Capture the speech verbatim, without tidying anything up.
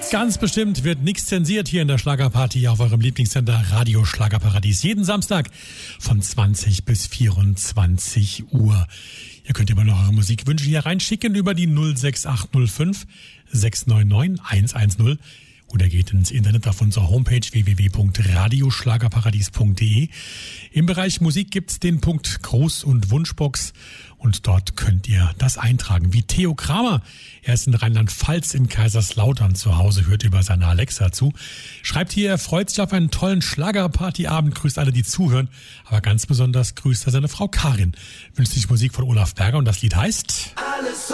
Ganz bestimmt wird nichts zensiert hier in der Schlagerparty auf eurem Lieblingssender Radio Schlagerparadies. Jeden Samstag von zwanzig bis vierundzwanzig Uhr. Ihr könnt immer noch eure Musikwünsche hier reinschicken über die null sechs acht null fünf sechs neun neun eins eins null oder geht ins Internet auf unserer Homepage w w w punkt radioschlagerparadies punkt de. Im Bereich Musik gibt's den Punkt Gruß- und Wunschbox und dort könnt ihr das eintragen. Wie Theo Kramer, er ist in Rheinland-Pfalz in Kaiserslautern zu Hause, hört über seine Alexa zu. Schreibt hier, er freut sich auf einen tollen Schlagerpartyabend, grüßt alle, die zuhören, aber ganz besonders grüßt er seine Frau Karin. Wünscht sich Musik von Olaf Berger und das Lied heißt... Alles